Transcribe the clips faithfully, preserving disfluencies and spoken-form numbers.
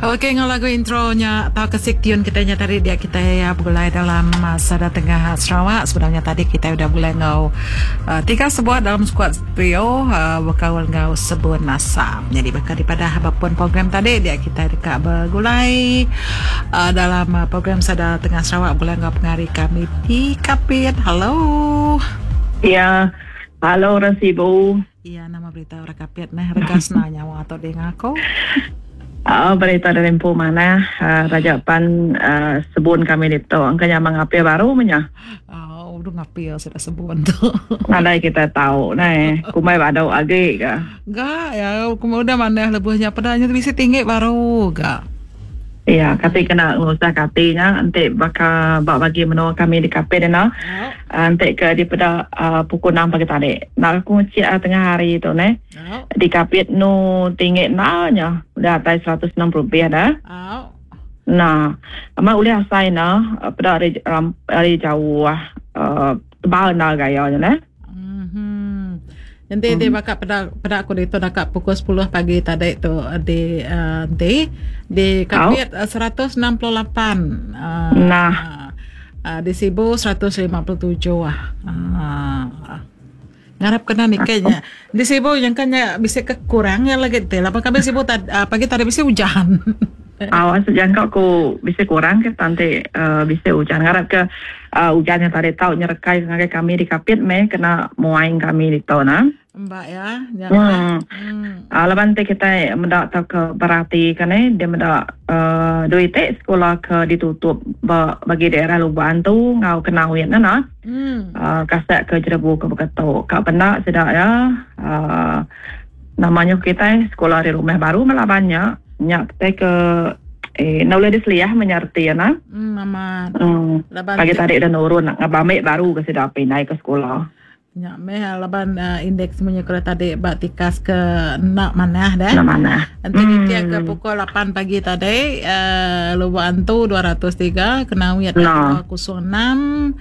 Okey, ngau lagu intronya atau kesik tune kitanya tadi dia kita ya mulai dalam masa tengah Sarawak. Sebenarnya tadi kita udah mulai ngau uh, tiga sebuah dalam skuad trio uh, berkawal ngau sebuah nasam. Jadi bakal daripada apapun program tadi dia kita dekat bergulai uh, dalam uh, program Sada Tengah Sarawak mulai ngau pengari kami di Kapit. Halo. Ya, halo Rasibu. Iya, nama berita orang Kapit nah regas nanya atau dia ngaku. Uh, berita dari Empu mana uh, Raja Pan uh, sebun kami itu angkanya mengapil baru menya. Oh, udah ngapil sudah sebun tu. Ada kita tahu nah kumai badau agi ka. Enggak ya, kemudian mana lebihnya padanya bisa tinggi baru enggak. Iya, kati kena ngusah katinya nanti bakal bak bagi menua kami di kafe dena. Oh. Nanti ke di pada uh, pukul enam pagi tadi. Nak aku cik tengah hari itu ne. Oh. Di kafe nu tinggi nanya udah atas seratus enam puluh rupiah dah. Oh. Nah, amat boleh asai na pada hari hari jauh uh, tebal na gaya ne. Nanti dia bakal pada pada aku itu dekat pukul sepuluh pagi tadi itu di uh, di di Kapit uh, seratus enam puluh lapan. Uh, nah, uh, di Sibu seratus lima puluh tujuh ah. Uh, ngarap kena nih kayaknya. Di Sibu yang kayaknya bisa kekurang ya lagi teh. Apa kami Sibu tad, uh, pagi tadi bisa hujan. Awas hujan kok aku bisa kurang ke nanti uh, bisa hujan ngarap ke uh, hujannya tadi tahu nyerekai ngagai kami di Kapit me kena muaing kami di tahun Mbak ya. Ya. Hmm. Hmm. Uh, lepas tu kita mendak tahu ke berarti kan eh dia mendak uh, duit sekolah ke ditutup bagi daerah Luban tu ngau kena hujan na. Hmm. Uh, kasak ke Jerebu ke Beketo. Kak pendak sedak ya. Uh, namanya kita sekolah di rumah baru malah banyak. Nyak kita ke eh nak boleh diseliah menyerti ya na. Hmm, mama. Hmm. Pagi tadi dah nurun nak ngabamik baru ke sedak pindah ke sekolah. Ya, meh laban uh, indeks punya kalau tadi bak tikas ke nak mana dah. Nak mana. Nanti hmm. dia ke pukul lapan pagi tadi uh, Lubang tu dua ratus tiga kena wiat no. dua kosong enam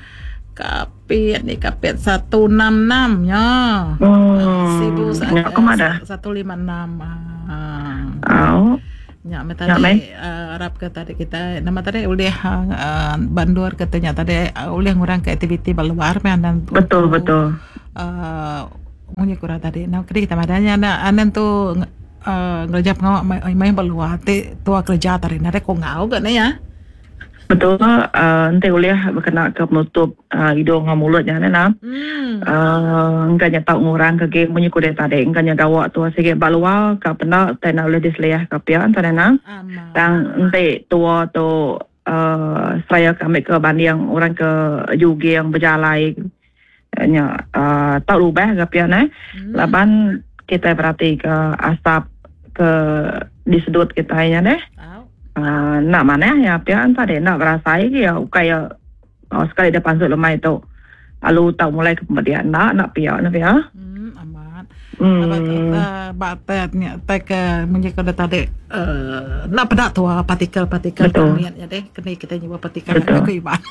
Kapit ni Kapit seratus enam puluh enam ya. Oh. Sibu ya, uh, seratus lima puluh enam. Ah. Oh. Ya, tadi uh, Arab ke tadi kita nama tadi boleh uh, bandur katanya tadi uh, boleh ngurang ke aktiviti luar dan betul untuk, betul uh, punya kurang tadi nah kiri kita madanya ada anan tu uh, ngerja pengawak main berluar ti tua kerja tadi nade kok ngau kan ya betul uh, nanti boleh berkena ke penutup uh, hidung dengan mulutnya nana hmm. uh, enggaknya tahu ngurang ke game punya kuda tadi enggaknya gawak tua sikit balua ke pernah tena boleh diseliah ke pian tadi nana dan nanti tua tu uh, saya kami ke banding orang ke Yugi yang berjalan nya uh, tahu rubah ke pian eh hmm. laban kita berarti ke asap ke di sudut kita nya deh Uh, nak mana ya pian tadi nak berasai ya kayak oh, sekali depan sud lemai tu lalu tahu mulai kemudian nak nak pian nak pian hmm amat hmm. Abat uh, batetnya tek menjadi kada tadi uh, nak pedak tu partikel-partikel kemian ya deh kena kita nyoba partikel ke iban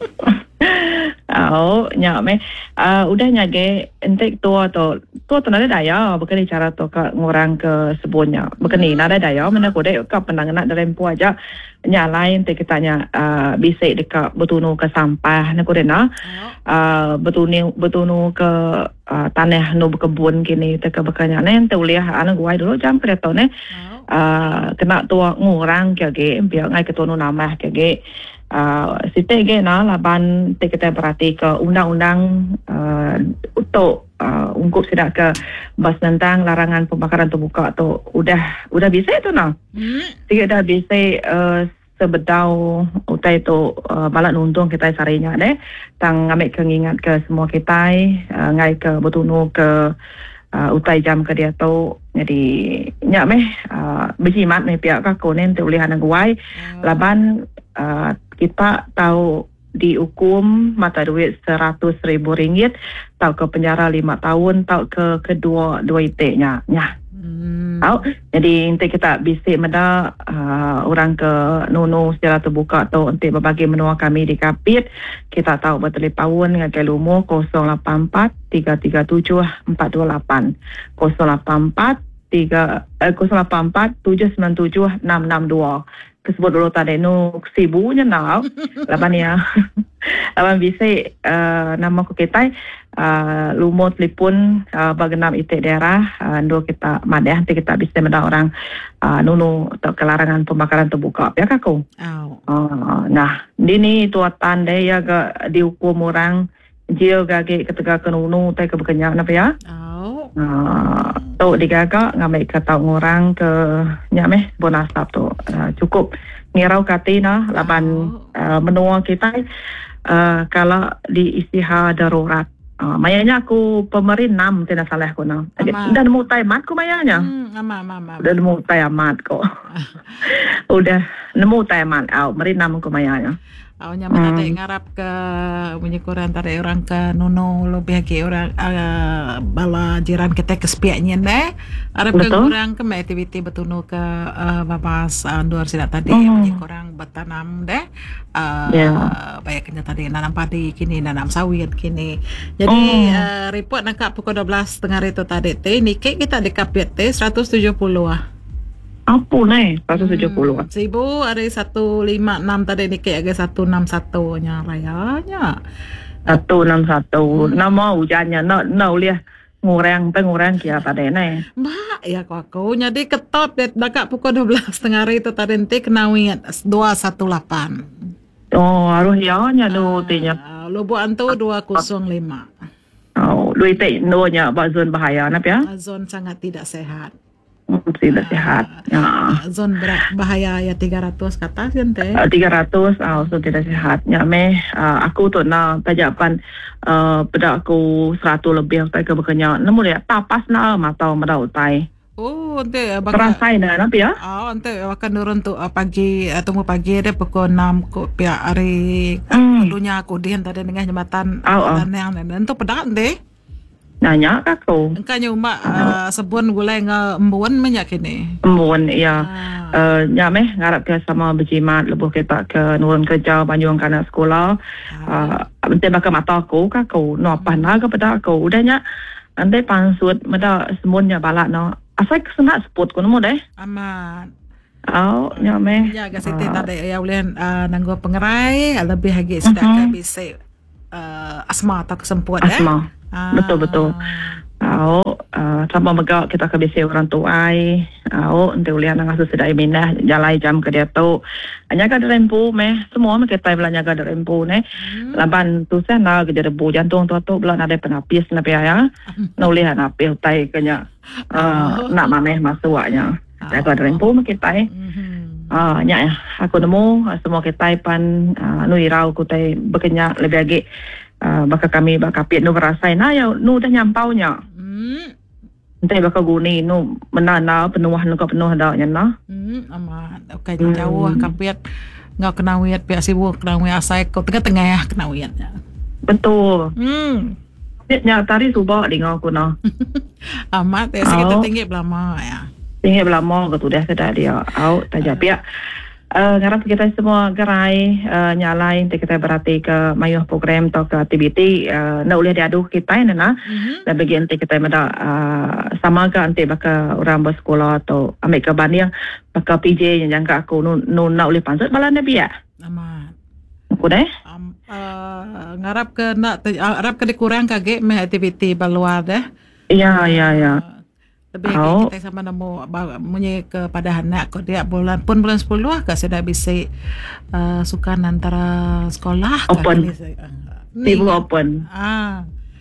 oh nya me uh, udah nyage entek tua tu tua tu nada daya bukan cara tu ke ngurang ke sebunnya bukan ni nada daya mana ko dek ka penanganan dalam pu aja nya lain te kita nya uh, bisik dekat betunu ke sampah na ko dena uh, betunu betunu ke uh, tanah nu berkebun kini te ke bekanya nen te uliah ana guai dulu jam kereta ne uh, kena tua ngurang ke ge biar ngai ke tunu nama ke ge Uh, site ge na laban te kita berarti ke undang-undang uh, untuk uh, ungkup sedak ke bas tentang larangan pembakaran terbuka tu udah udah bisa itu na hmm. tiga dah bisa uh, sebedau utai tu uh, balak nuntung kita sarinya deh tang ambil kengingat ke semua kita uh, ngai ke betunu ke uh, utai jam ke dia tu jadi nyak meh uh, berjimat meh pihak ka konen tu boleh hana guai oh. laban uh, kita tahu dihukum mata duit seratus ribu ringgit, tahu ke penjara lima tahun, tahu ke kedua dua itiknya, nya. Hmm. Tahu, jadi nanti kita bisik meda uh, orang ke nunu secara terbuka atau nanti berbagi menua kami di Kapit, kita tahu bertelepon dengan Kelumo kosong lapan empat tiga tiga tujuh empat dua lapan kosong lapan empat tiga eh, kosong lapan empat tujuh sembilan tujuh enam enam dua. Kesebut dulu tadi nu sibunya nak. Laban ya. Laban bisa uh, nama ko kita uh, lumut telefon uh, bagenam itik daerah uh, ndo kita madah nanti kita bisa menda orang uh, nunu atau kelarangan pembakaran terbuka ya kako. Oh. Uh, nah, dini tuatan deh ya ga dihukum orang jil gage ketika kenunu teh kebekenyak napa ya. Oh. Uh, tu digaga ngamai kata orang ke nyameh bonasap tu uh, cukup ngirau kati nah laban uh, menua kita uh, kalau di istihad darurat uh, mayanya aku pemerin enam tidak salah aku nah dan mutai mat ku mayanya hmm, ama ama ama udah nemu tayamat kok udah nemu tayamat au merin enam ku mayanya. Awalnya mana ada ngarap ke punya koran tadi orang ke nono lebih ke orang uh, bala jiran kita ke sepiaknya deh. Arab ke orang ke aktiviti betunu ke uh, babas uh, luar sida tadi mm. punya korang bertanam deh. Uh, yeah. Bayaknya tadi nanam padi kini nanam sawit kini. Jadi mm. uh, report nak pukul dua belas tengah itu tadi teh nikik kita dikapit teh seratus tujuh puluh ah. Apa ni? seratus tujuh puluh. Hmm, Sibu ada seratus lima puluh enam tadi ni kayak agak seratus enam puluh satu nya rayanya. seratus enam puluh satu. Hmm. Nama hujannya nak nak lihat ngurang pengurang kia tadi ni. Mbak ya kau aku jadi ketop dekat pukul dua belas tengah hari itu tadi nanti kena wingat dua satu lapan. Oh, harus ya nya do tinya. Lubuk antu dua kosong lima. Oh, lu itu nya zon bahaya napa ya? Zon sangat tidak sehat. Tidak sehat. Ya. Zon berat bahaya ya tiga ratus ke atas kan teh. Uh, tiga ratus ah so tidak sehat. Ya meh uh, aku tu nak tajapan uh, pada aku seratus lebih tak ke bekerja. Namun dia tapas na mata mata utai. Oh, ente bakal terasai dah napi ya? Oh, ente akan turun tu uh, pagi uh, tunggu pagi dia pukul enam ko pihak hari mm. dulunya aku di tadi dengan jembatan oh, oh. dan yang dan tu pedak deh. Nanya kakau. Engkau umak uh, sebun gulai ngembun minyak kini. Embun ya. Ah. Uh, ya meh ngarap ke sama berjimat lebuh kita ke nurun kerja banjung kana sekolah. Ah. Uh, ente bakal mata aku kakau. No panah ke pada aku. Udahnya ente pansut meda semunnya balak no. Asal kesenat sport ko nemu deh. Amat. Oh, ya meh. Ya gasite uh. tadi ya ulian uh, nanggo pengerai lebih lagi sudah uh-huh. ke bisa uh, asma atau kesemput eh. Asma. Ah. Betul betul. Oh, uh, sama megak kita ke bisi orang tuai. Oh, nanti ulian nang asu sedai minah jalai jam ke dia tu. Hanya ka rempu meh semua meh kita belanja ka rempu ne. Hmm. Laban tu sana ke debu jantung tu tu belum ada penapis na pia ya. Na ulian apil tai kenya. Uh, oh. Nak mameh masuknya. Dah ka rempu meh kita eh. Ah, nya aku nemu semua kita pan uh, nu irau ku tai bekenya lebih lagi. Uh, baka kami baka piat nu berasai na ya nu dah nyampau nya. Hmm. Entah baka guni nu menana penuh nu ka penuh dah nya na. Hmm amat okey hmm. jauh kapiat ngau kena wiat pihak sibuk kena wiat asai kau tengah-tengah ya kena wiatnya. Betul. Hmm. Nya tari subak di ngau ku na. Amat ya sekitar tinggi belama ya. Tinggi belama ke tu dah sedar dia. Au tajak pihak Uh, ngarap kita semua gerai uh, nyalain kita berarti ke mayuh program atau ke aktiviti uh, nak boleh diadu kita ni nah mm-hmm. dan bagian kita meda uh, sama ke nanti baka orang bersekolah atau ambil ke banding baka P J yang jangka aku nu, nu nak boleh pansut balan dia biar amat aku deh um, uh, ngarap ke nak ngarap ke dikurang kage me aktiviti baluar deh iya iya iya lebih oh. kita sama nemu punya kepada anak kau dia bulan pun bulan sepuluh ke sudah bisa uh, sukan antara sekolah open ibu open ah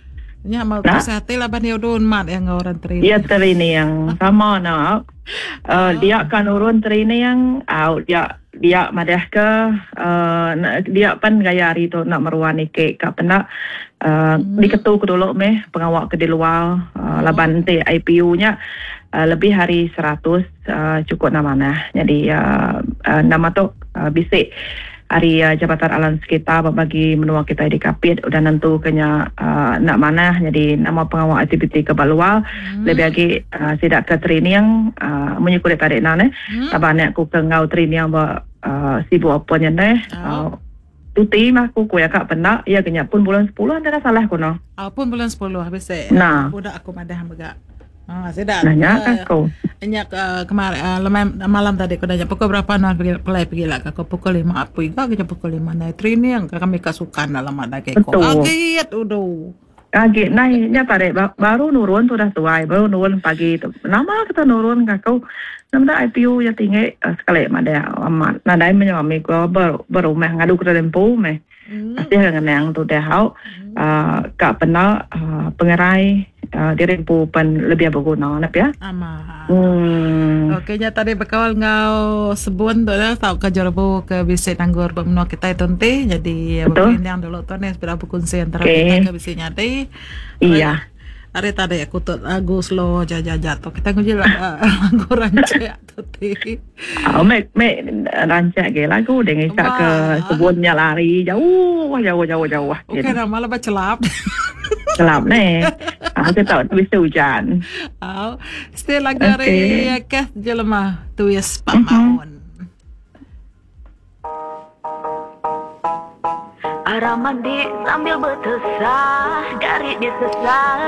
nya mau kesehatan lah bani udun mat yang orang training ya training yang sama nak uh, dia kan urun training yang out dia dia madah ke uh, dia pan gaya hari tu nak meruani ke ka pena uh, hmm. diketu ke dulu meh pengawak ke di luar uh, laban nanti I P U-nya uh, lebih hari seratus uh, cukup nama nah. Jadi uh, uh, nama tu uh, bisik hari uh, Jabatan Alam Sekitar bagi menua kita di Kapit udah nentu kenya uh, nak mana jadi nama pengawal aktiviti ke luar hmm. lebih lagi uh, sidak ke training uh, menyukulit tarik nane hmm. laban aku ke ngau training ba uh, sibuk apa nya deh uh, tuti mah aku kuya kak pena ya kenya pun bulan sepuluh antara salah kono ah pun bulan sepuluh habis eh nah budak aku madah baga Ah, sedap. Nanya Uh, aku. Enyak uh, kemarin uh, malam, malam tadi aku nanya pukul berapa nak pergi pelai pergi lah aku pukul lima aku juga kerja pukul lima naik training kami kasukan dalam ada keko. Betul. Agit udah. Lagi naik nyata deh baru nurun sudah tuai baru nurun pagi itu. Nama kita nurun kakau. Namda I P U ya tinggi uh, sekali mana amat. Nadai menyami gua baru baru meh ngadu ke lempu meh. Pasti dengan yang tu dah hau uh, kak pernah uh, pengerai uh, di lempu pen lebih berguna nak ya. Ama. Hmm. Okey nya tadi bekawal ngau sebun tu dah tahu ke jorbo ke bisit anggur bermenua kita itu nanti jadi berpindah dulu tu ni sepeda berkongsi antara Okay. kita ke bisitnya tadi. Iya. Are tadi aku tu lagu slow jaja jatuh kita nguji lah lagu rancak tu ti. Oh, mek mek rancak ke lagu dengan isak ke sebunnya lari jauh jauh jauh jauh. Okey dah malah bacelap. Gelap ni. Aku tahu tu bisa hujan. Oh, still lagu Okay. hari kes jelema tuis Pak Maun. Arah mandi sambil bertesah dari desa